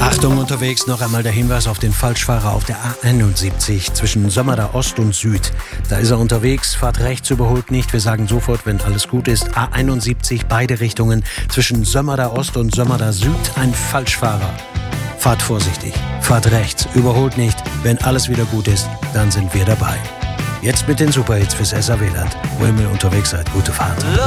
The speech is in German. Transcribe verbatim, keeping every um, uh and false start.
Achtung unterwegs, noch einmal der Hinweis auf den Falschfahrer auf der A einundsiebzig zwischen Sömmerda Ost und Süd. Da ist er unterwegs, fahrt rechts, überholt nicht. Wir sagen sofort, wenn alles gut ist. A einundsiebzig, beide Richtungen zwischen Sömmerda Ost und Sömmerda Süd, ein Falschfahrer. Fahrt vorsichtig, fahrt rechts, überholt nicht. Wenn alles wieder gut ist, dann sind wir dabei. Jetzt mit den Superhits fürs S A W-Land. Wo ihr unterwegs seid, gute Fahrt.